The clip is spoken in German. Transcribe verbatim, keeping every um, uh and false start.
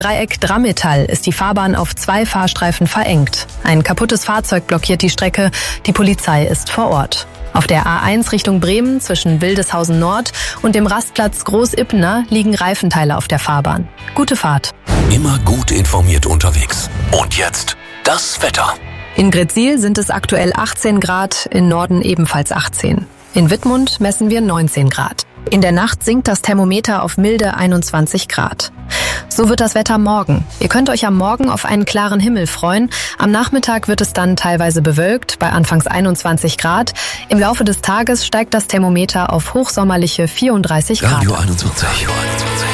Dreieck Drammetall ist die Fahrbahn auf zwei Fahrstreifen verengt. Ein kaputtes Fahrzeug blockiert die Strecke. Die Polizei ist vor Ort. Auf der A eins Richtung Bremen zwischen Wildeshausen Nord und dem Rastplatz Groß-Ippener liegen Reifenteile auf der Fahrbahn. Gute Fahrt. Immer gut informiert unterwegs. Und jetzt das Wetter. In Gretzil sind es aktuell achtzehn Grad, im Norden ebenfalls achtzehn. In Wittmund messen wir neunzehn Grad. In der Nacht sinkt das Thermometer auf milde einundzwanzig Grad. So wird das Wetter morgen. Ihr könnt euch am Morgen auf einen klaren Himmel freuen. Am Nachmittag wird es dann teilweise bewölkt, bei anfangs einundzwanzig Grad. Im Laufe des Tages steigt das Thermometer auf hochsommerliche vierunddreißig Grad. Radio einundzwanzig.